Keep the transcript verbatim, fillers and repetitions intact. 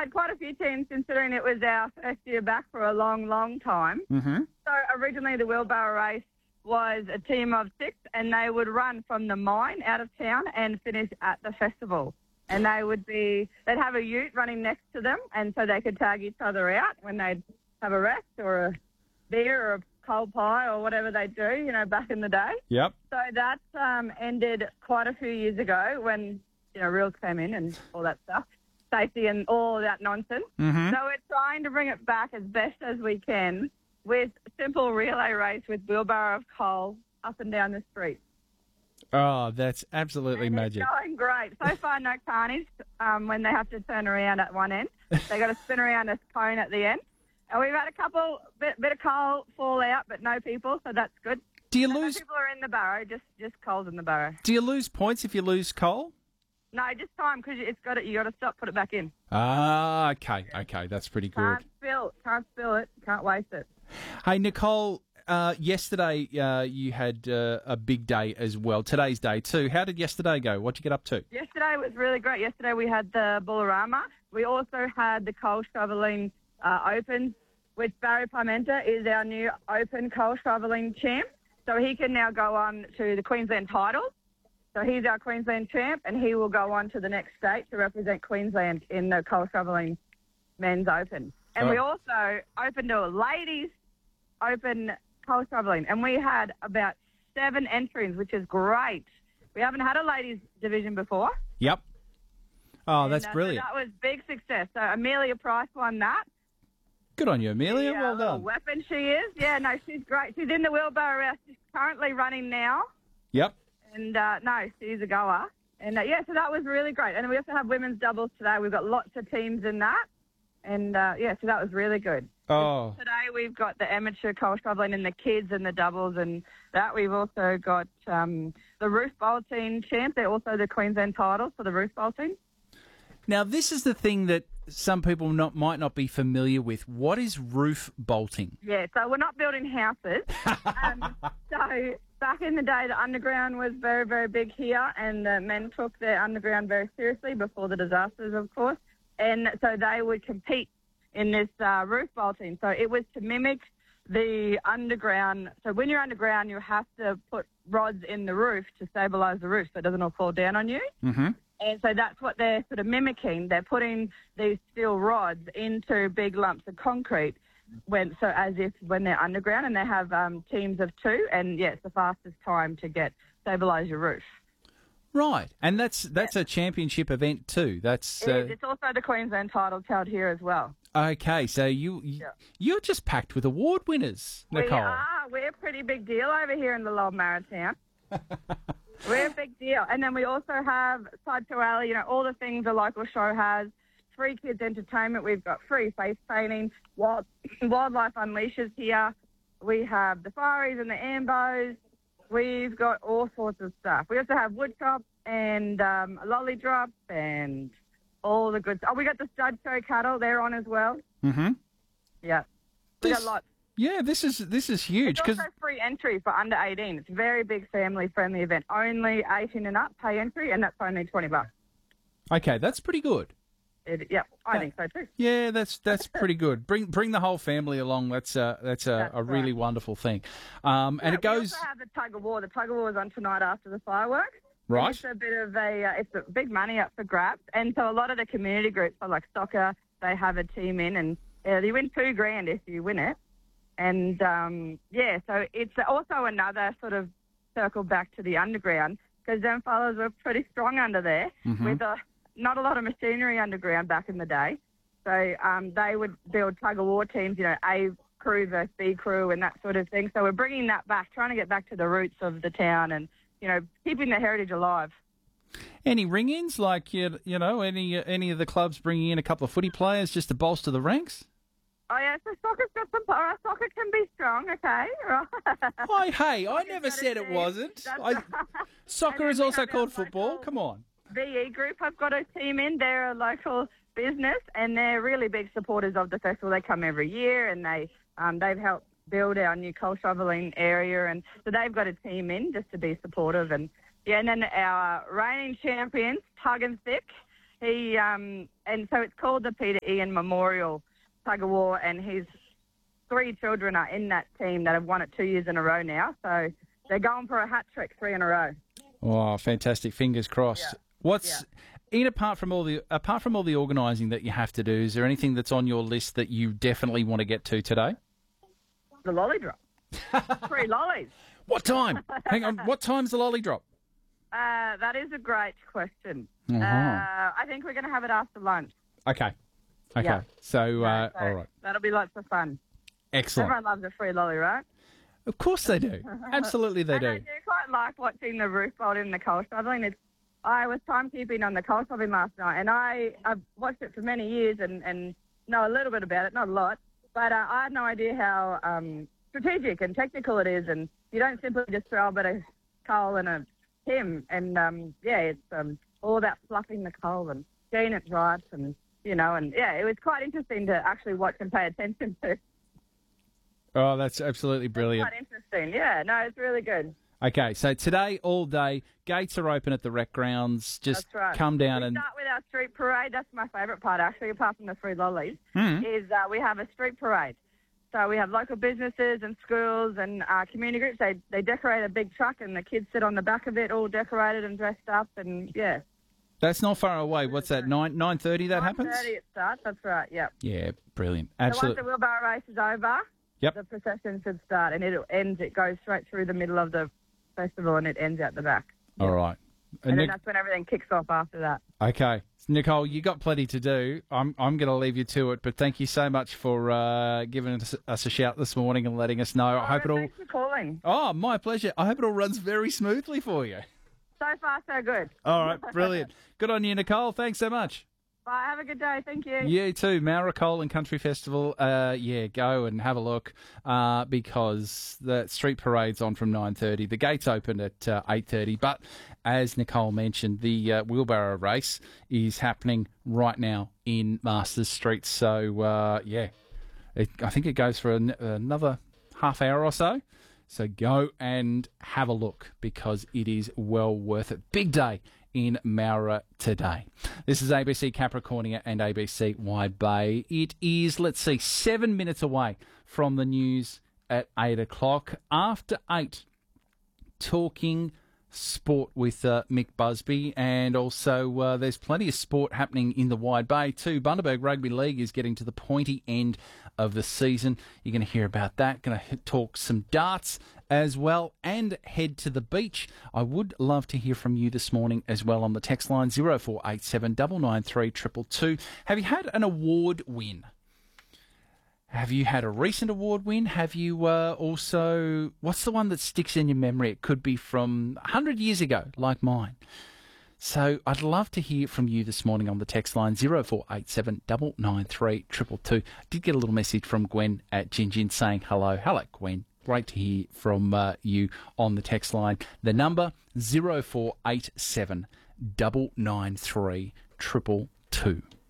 had quite a few teams considering it was our first year back for a long, long time. Mm-hmm. So originally the wheelbarrow race was a team of six, and they would run from the mine out of town and finish at the festival. And they would be, they'd have a ute running next to them, and so they could tag each other out when they'd have a rest or a beer or a cold pie or whatever they do, you know, back in the day. Yep. So that um, ended quite a few years ago when, you know, rules came in and all that stuff, safety and all that nonsense. Mm-hmm. So we're trying to bring it back as best as we can with simple relay race with wheelbarrow of coal up and down the street. Oh, that's absolutely and magic. It's going great. So far, no carnage um, when they have to turn around at one end. They got to spin around this cone at the end. And we've had a couple, bit, bit of coal fall out, but no people, so that's good. Do you No lose? people are in the barrow, just just coal's in the barrow. Do you lose points if you lose coal? No, just time because it's got it. You got to stop, put it back in. Ah, okay, okay, that's pretty good. Can't spill, can't spill it, can't waste it. Hey, Nicole, uh, yesterday uh, you had uh, a big day as well. Today's day too. How did yesterday go? What'd you get up to? Yesterday was really great. Yesterday we had the Bullarama. We also had the coal shoveling uh, Opens, which Barry Pimenta is our new open coal shoveling champ. So he can now go on to the Queensland titles. So he's our Queensland champ, and he will go on to the next state to represent Queensland in the coal shoveling men's open. And Oh. we also opened a ladies open coal shoveling, and we had about seven entries, which is great. We haven't had a ladies division before. Yep. Oh, that's And, uh, brilliant. So that was big success. So Amelia Price won that. Good on you, Amelia. Yeah, well little done. weapon she is. Yeah, no, she's great. She's in the wheelbarrow race. She's currently running now. Yep. And, uh, no, she's a goer. And, uh, yeah, so that was really great. And we also have women's doubles today. We've got lots of teams in that. And, uh, yeah, so that was really good. Oh. Today we've got the amateur coal shoveling and the kids and the doubles and that. We've also got um, the roof bolting champ. They're also the Queensland titles for the roof bolting. Now, this is the thing that some people not might not be familiar with. What is roof bolting? Yeah, so we're not building houses. um, so back in the day, the underground was very, very big here, and the men took their underground very seriously before the disasters, of course. And so they would compete in this uh, roof bolting. So it was to mimic the underground. So when you're underground, you have to put rods in the roof to stabilise the roof so it doesn't all fall down on you. Mm-hmm. And so that's what they're sort of mimicking. They're putting these steel rods into big lumps of concrete, when so as if when they're underground, and they have um, teams of two. And yeah, it's the fastest time to get stabilise your roof. Right, and that's that's a championship event too. That's It uh, is. It's also the Queensland title held here as well. okay. So you you- Yeah. you're just packed with award winners, Nicole. We are. We're a pretty big deal over here in the Lower Maritown. We're a big deal. And then we also have Side to Alley, you know, all the things a local show has. Free kids entertainment. We've got free face painting. Wild, Wildlife Unleashes here. We have the Fireys and the Ambos. We've got all sorts of stuff. We also have wood chop and um, a lolly drop and all the good stuff. Oh, we got the stud show cattle. They're on as well. Mm-hmm. Yeah. We This- got lots. Yeah, this is this is huge It's because also free entry for under eighteen. It's a very big family-friendly event. Only eighteen and up pay entry, and that's only twenty bucks. okay, that's pretty good. It, yeah, I think so too. Yeah, that's that's pretty good. Bring bring the whole family along. That's a that's a, That's a really right. wonderful thing. Um, and Yeah, it goes We also have the tug of war. The tug of war is on tonight after the fireworks. right. It's a bit of a, uh, it's a big money up for grabs, and so a lot of the community groups, like soccer, they have a team in, and uh, you win two grand if you win it. And um, yeah, so it's also another sort of circle back to the underground because them fellas were pretty strong under there Mhm. with a, not a lot of machinery underground back in the day. So um, they would build tug of war teams, you know, A crew versus B crew and that sort of thing. So we're bringing that back, trying to get back to the roots of the town and, you know, keeping the heritage alive. Any ring-ins like you you know any uh, any of the clubs bringing in a couple of footy players just to bolster the ranks? Oh, yeah, so soccer's got some power. Soccer can be strong, okay? Right. Oh, hey, I never gotta said it see. wasn't. That's I, right. soccer And is then we also have our called football. local- Come on. B E Group have got a team in. They're a local business, and they're really big supporters of the festival. They come every year, and they um, they've helped build our new coal shoveling area, and so they've got a team in just to be supportive. And yeah, and then our reigning champions, Tug and Thick, He um, and so it's called the Peter Ian Memorial Tug of War, and his three children are in that team that have won it two years in a row now. So they're going for a hat trick, three in a row. Oh, fantastic! Fingers crossed. Yeah. What's Ian, apart from all the apart from all the organising that you have to do, is there anything that's on your list that you definitely want to get to today? The lolly drop. Free lollies. What time? Hang on. What time's the lolly drop? Uh, that is a great question. Uh-huh. Uh, I think we're going to have it after lunch. Okay. Okay. Yeah. So, uh, so all right. That'll be lots of fun. Excellent. Everyone loves a free lolly, right? Of course they do. Absolutely they and do. I do quite like watching the roof bolt in the coal shoveling. It's, I was timekeeping on the coal shoveling last night, and I, I've watched it for many years and, and know a little bit about it, not a lot. But uh, I had no idea how um, strategic and technical it is, and you don't simply just throw a bit of coal and a him. And, um, yeah, it's um, all about fluffing the coal and getting it right and, you know, and, yeah, it was quite interesting to actually watch and pay attention to. Oh, that's absolutely brilliant. It's quite interesting. Yeah, no, it's really good. Okay, so today, all day, gates are open at the rec grounds. Just That's right. come down we and... start with our street parade. That's my favourite part, actually, apart from the free lollies, Mm. is uh, we have a street parade. So we have local businesses and schools and uh, community groups. They they decorate a big truck and the kids sit on the back of it all decorated and dressed up and, yeah. That's not far away. What's that, nine nine thirty that happens? nine thirty it starts, that's right, yeah. Yeah, brilliant. So once Absolutely. the wheelbarrow race is over, Yep. the procession should start and it ends, it goes straight through the middle of the festival and it ends out the back. All right. And And then Nic- that's when everything kicks off after that. okay. Nicole, you got plenty to do. I'm I'm going to leave you to it, but thank you so much for uh, giving us, us a shout this morning and letting us know. I hope it all... Thanks for calling. Oh, my pleasure. I hope it all runs very smoothly for you. So far, so good. All right, brilliant. Good on you, Nicole. Thanks so much. Bye. Have a good day. Thank you. You too. Mara Coal and Country Festival. Uh, yeah, go and have a look uh, because the street parade's on from nine thirty. The gates open at uh, eight thirty. But as Nicole mentioned, the uh, wheelbarrow race is happening right now in Masters Street. So, uh, yeah, it, I think it goes for an, another half hour or so. So go and have a look because it is well worth it. Big day in Mara today. This is A B C Capricornia and A B C Wide Bay. It is, let's see, seven minutes away from the news at eight o'clock. After eight, talking sport with uh, Mick Busby, and also uh, there's plenty of sport happening in the Wide Bay too. Bundaberg Rugby League is getting to the pointy end of the season. You're going to hear about that. Going to talk some darts as well and head to the beach. I would love to hear from you this morning as well on the text line zero four eight seven nine nine three two two two. Have you had an award win? Have you had a recent award win? Have you uh, also... What's the one that sticks in your memory? It could be from one hundred years ago, like mine. So I'd love to hear from you this morning on the text line zero four eight seven nine nine three two two two. Did get a little message from Gwen at Gin Gin saying hello. Hello, Gwen. Great to hear from uh, you on the text line. The number zero four eight seven nine nine three two two two.